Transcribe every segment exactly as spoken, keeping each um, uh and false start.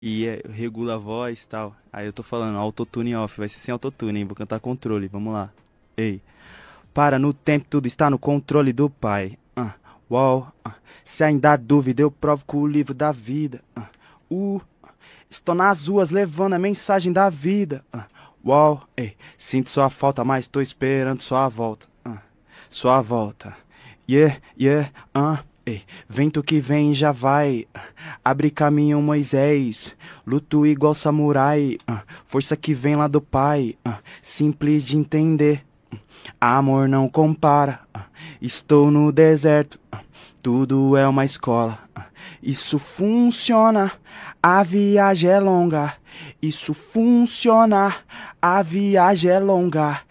e é, regula a voz e tal. Aí eu tô falando, autotune off, vai ser sem autotune, hein? Vou cantar controle, vamos lá. Ei. Para no tempo, tudo está no controle do Pai. Ah, uau, ah. Se ainda há dúvida, eu provo com o livro da vida. Ah, uh, estou nas ruas levando a mensagem da vida. Ah, uau, ei. Sinto sua falta, mas tô esperando sua volta. Ah, sua volta. Yeah, yeah, ah. Ei, vento que vem já vai, abre caminho Moisés, luto igual samurai, uh, força que vem lá do pai, uh, simples de entender, uh, amor não compara, uh, estou no deserto, uh, tudo é uma escola, uh, isso funciona, a viagem é longa, isso funciona, a viagem é longa,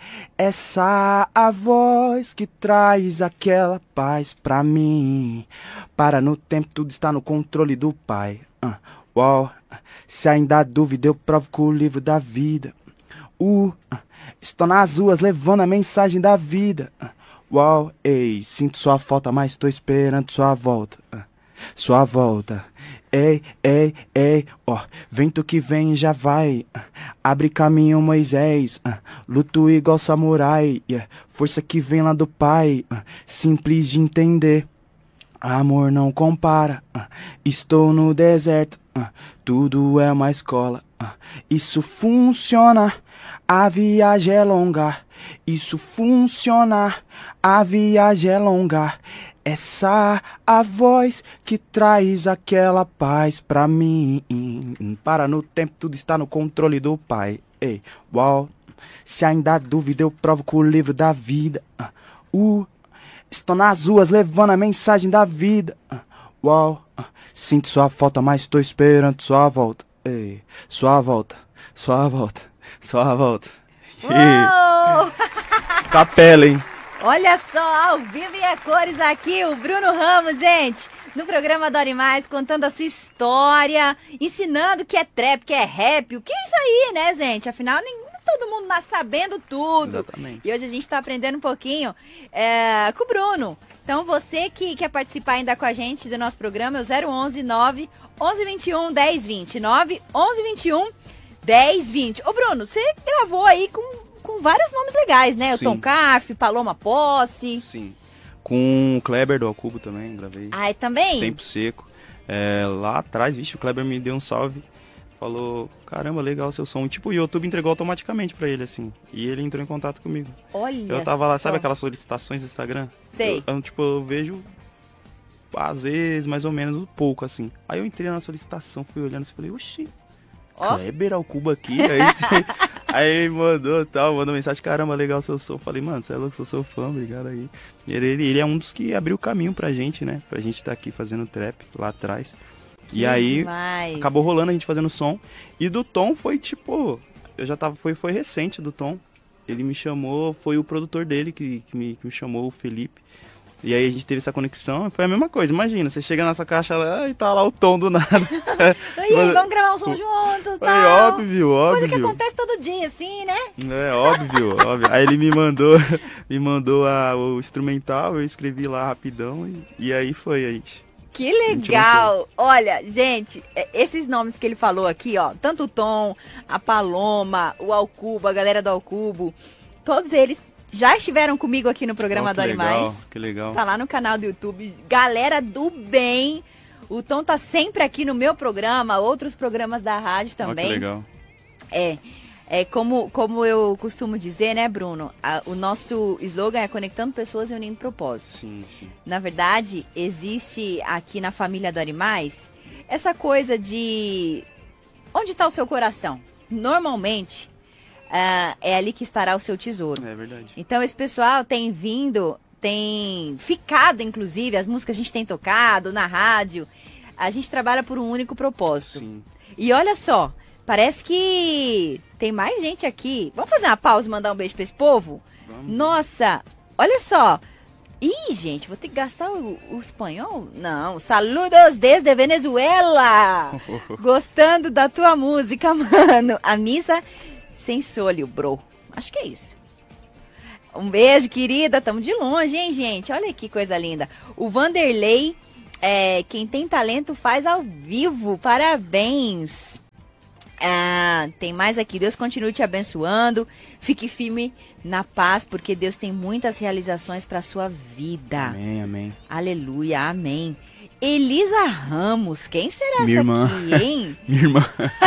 essa a voz que traz aquela paz pra mim. Para no tempo, tudo está no controle do Pai. Uh, uau, se ainda há dúvida, eu provo com o livro da vida. Uh, uh, estou nas ruas levando a mensagem da vida. Uh, uau, ei, sinto sua falta, mas tô esperando sua volta. Uh, sua volta. Ei, ei, ei, ó, oh, vento que vem já vai, uh, abre caminho Moisés, uh, luto igual samurai, yeah, força que vem lá do pai, uh, simples de entender, amor não compara, uh, estou no deserto, uh, tudo é uma escola, uh, isso funciona, a viagem é longa, isso funciona, a viagem é longa, essa a voz que traz aquela paz pra mim. Para no tempo, tudo está no controle do Pai. Ei, uau. Se ainda há dúvida, eu provo com o livro da vida. Uh, estou nas ruas levando a mensagem da vida. Uau. Sinto sua falta, mas estou esperando sua volta. Ei, sua volta, sua volta, sua volta. Uou! Capela, hein? Olha só, ao vivo e a cores aqui, o Bruno Ramos, gente, no programa Adore Mais, contando a sua história, ensinando o que é trap, o que é rap, o que é isso aí, né, gente? Afinal, nem todo mundo nasce sabendo tudo. Exatamente. E hoje a gente tá aprendendo um pouquinho é, com o Bruno. Então, você que quer participar ainda com a gente do nosso programa, é o zero onze nove onze vinte e um dez vinte, nove onze vinte e um dez vinte. Ô, Bruno, você gravou aí com... com vários nomes legais, né? Sim. O Tom Carf, Paloma Posse. Sim. Com o Kleber do Alcubo também, gravei. Ai, também? Tempo Seco. É, lá atrás, vixe, o Kleber me deu um salve. Falou, caramba, legal o seu som. Tipo, o YouTube entregou automaticamente pra ele, assim. E ele entrou em contato comigo. Olha Eu tava lá, só. sabe aquelas solicitações do Instagram? Sei. Eu, eu, tipo, eu vejo, às vezes, mais ou menos, um pouco, assim. Aí eu entrei na solicitação, fui olhando e falei, oxi, Ó. Kleber Alcubo aqui? Aí, aí ele mandou tal, mandou mensagem, caramba, legal o seu som. Falei, mano, você é louco, sou seu fã, obrigado aí. Ele, ele, ele é um dos que abriu o caminho pra gente, né? Pra gente estar tá aqui fazendo trap lá atrás. Que e aí, demais. acabou rolando a gente fazendo som. E do Tom foi tipo, eu já tava, foi, foi recente do Tom. Ele me chamou, foi o produtor dele que, que, me, que me chamou, o Felipe. E aí a gente teve essa conexão e foi a mesma coisa. Imagina, você chega na sua caixa lá e tá lá o Tom do nada. E aí, vamos gravar um som junto, Foi tal. óbvio, óbvio. Coisa que acontece todo dia, assim, né? É, óbvio, óbvio. Aí ele me mandou, me mandou a, o instrumental, eu escrevi lá rapidão e, e aí foi, a gente. Que legal! Olha, gente, esses nomes que ele falou aqui, ó, tanto o Tom, a Paloma, o Alcubo, a galera do Alcubo, todos eles já estiveram comigo aqui no programa Oh, que Adore legal, Mais. que legal. Tá lá no canal do YouTube. Galera do bem. O Tom tá sempre aqui no meu programa, outros programas da rádio também. Oh, que legal. É, é como, como eu costumo dizer, né, Bruno? A, o nosso slogan é conectando pessoas e unindo propósitos. Sim, sim. Na verdade, existe aqui na família Adore Mais essa coisa de onde está o seu coração? Normalmente, uh, é ali que estará o seu tesouro. É verdade. Então, esse pessoal tem vindo, tem ficado, inclusive, as músicas que a gente tem tocado na rádio. A gente trabalha por um único propósito. Sim. E olha só, parece que tem mais gente aqui. Vamos fazer uma pausa e mandar um beijo pra esse povo? Vamos. Nossa, olha só. Ih, gente, vou ter que gastar o, o espanhol? Não. Saludos desde Venezuela. Gostando da tua música, mano. A missa sem solho, bro. Acho que é isso. Um beijo, querida. Tamo de longe, hein, gente? Olha que coisa linda. O Vanderlei É, quem tem talento faz ao vivo. Parabéns. Ah, tem mais aqui. Deus continue te abençoando. Fique firme na paz, porque Deus tem muitas realizações para sua vida. Amém, amém. Aleluia, amém. Elisa Ramos, quem será Minha essa irmã. aqui, hein? Minha irmã.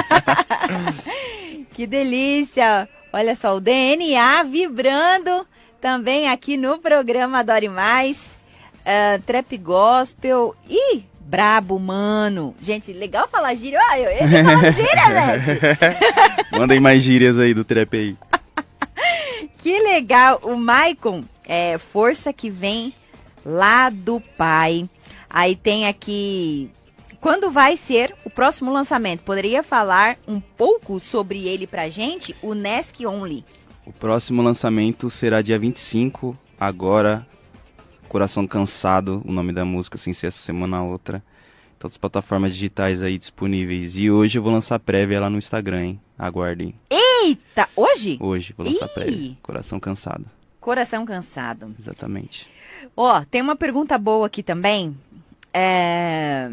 Que delícia. Olha só, o D N A vibrando também aqui no programa Adore Mais. Uh, Trap Gospel. Ih, brabo, mano. Gente, legal falar gíria. Ah, eu ia falar gíria, gente. Mandem mais gírias aí do trap aí. Que legal. O Maicon, é força que vem lá do pai. Aí tem aqui, quando vai ser o próximo lançamento? Poderia falar um pouco sobre ele pra gente? O Nesk Only. O próximo lançamento será dia vinte e cinco, agora, Coração Cansado, o nome da música, sem ser essa semana ou outra. Todas as plataformas digitais aí disponíveis. E hoje eu vou lançar prévia lá no Instagram, hein? Aguardem. Eita, hoje? Hoje, vou lançar Ih! prévia. Coração Cansado. Coração Cansado. Exatamente. Ó, tem uma pergunta boa aqui também. É...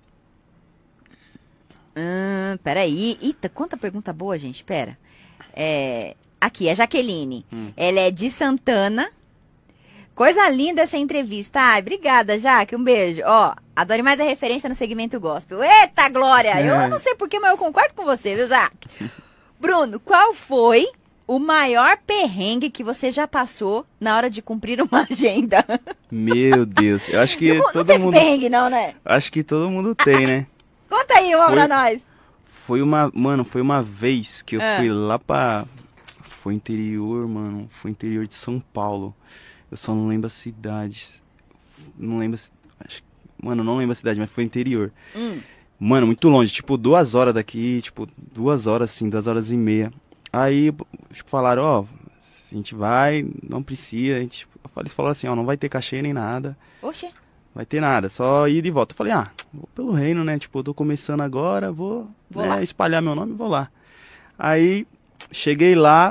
Hum, peraí. Eita, quanta pergunta boa, gente. Pera. É... Aqui, a Jaqueline. Hum. Ela é de Santana. Coisa linda essa entrevista. Ai, obrigada, Jaque. Um beijo. Ó, Adore Mais a referência no segmento gospel. Eita, Glória! É. Eu não sei porquê, mas eu concordo com você, viu, Jaque? Bruno, qual foi o maior perrengue que você já passou na hora de cumprir uma agenda? Meu Deus, eu acho que não, não todo teve mundo... perrengue, não, né? Acho que todo mundo tem, né? Conta aí uma Foi- pra nós. Foi uma... Mano, foi uma vez que eu Ah. fui lá pra... Foi interior, mano. Foi interior de São Paulo. Eu só não lembro a cidade. Não lembro... a ci- Acho... Mano, não lembro a cidade, mas foi interior. Hum. Mano, muito longe. Tipo, duas horas daqui. Tipo, duas horas, assim. Duas horas e meia. Aí, tipo, falaram, ó... a gente vai, não precisa. A gente... tipo, eu falei- Eles falaram assim, ó, não vai ter cachê nem nada. Oxe. Vai ter nada, só ir de volta. Eu falei, ah, vou pelo reino, né? Tipo, eu tô começando agora, vou, Vou né, lá. espalhar meu nome, vou lá. Aí, cheguei lá,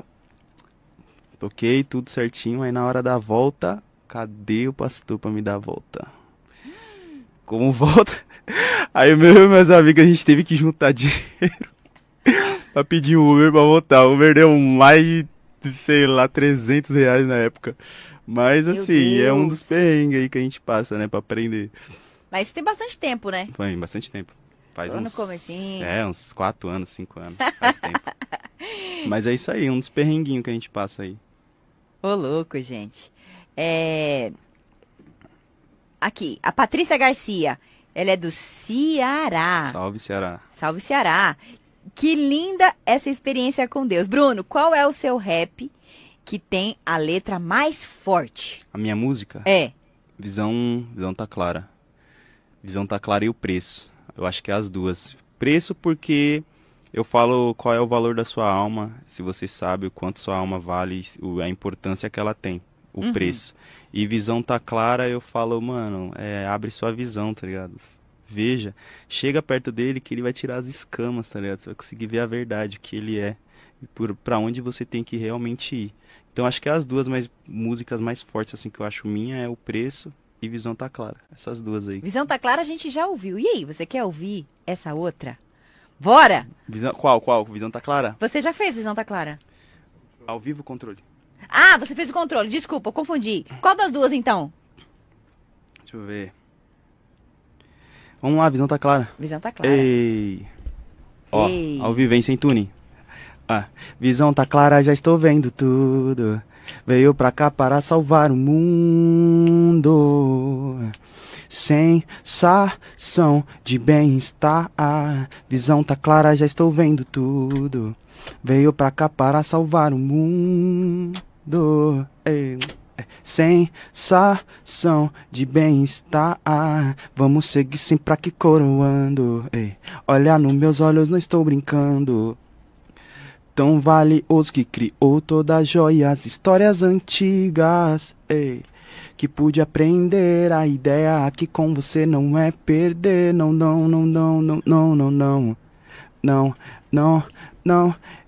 toquei tudo certinho, aí na hora da volta, cadê o pastor pra me dar a volta? Como volta? Aí meu e meus amigos, a gente teve que juntar dinheiro pra pedir um Uber pra voltar. O Uber deu mais de, sei lá, trezentos reais na época. Mas Meu assim, é um dos Deus. perrengues aí que a gente passa, né, pra aprender. Mas isso tem bastante tempo, né? Foi bastante tempo. Faz Lá no uns, comecinho. É, uns quatro anos, cinco anos. Faz tempo. Mas é isso aí, um dos perrenguinhos que a gente passa aí. Ô, louco, gente. É... Aqui, a Patrícia Garcia. Ela é do Ceará. Salve, Ceará. Salve, Ceará. Que linda essa experiência com Deus. Bruno, qual é o seu rap que tem a letra mais forte? A minha música, É. Visão, Visão Tá Clara. Visão Tá Clara e o Preço. Eu acho que é as duas. Preço porque eu falo qual é o valor da sua alma, se você sabe o quanto sua alma vale, o- a importância que ela tem, o Uhum. preço. E Visão Tá Clara, eu falo, mano, é, abre sua visão, tá ligado? Veja, chega perto dele que ele vai tirar as escamas, tá ligado? Você vai conseguir ver a verdade, o que ele é, e por, pra onde você tem que realmente ir. Então acho que as duas mais, músicas mais fortes, assim, que eu acho minha é o Preço e Visão Tá Clara. Essas duas aí. Visão Tá Clara a gente já ouviu. E aí, você quer ouvir essa outra? Bora! Visão, qual, qual? Visão Tá Clara? Você já fez Visão Tá Clara? Ao vivo o controle. Ah, você fez o controle. Desculpa, eu confundi. Qual das duas, então? Deixa eu ver. Vamos lá, Visão Tá Clara. Visão Tá Clara. Ei. Ó, Ei. ao vivo, hein, sem tuning. Ah, visão tá clara, já estou vendo tudo. Veio pra cá para salvar o mundo. Sensação de bem-estar. Visão tá clara, já estou vendo tudo. Veio pra cá para salvar o mundo. Ei. Sensação de bem-estar. Vamos seguir sempre aqui coroando. Ei. Olha nos meus olhos, não estou brincando. Tão valioso que criou todas as joias, histórias antigas, ei, que pude aprender a ideia que com você não é perder, não, não, não, não, não, não, não, não, não, não, não,